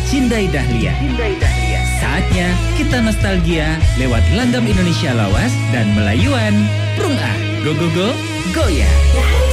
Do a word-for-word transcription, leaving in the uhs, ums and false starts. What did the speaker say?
Cindai Dahlia. Saatnya kita nostalgia lewat langgam Indonesia lawas dan Melayuan. Prung ah, go go go, goyang.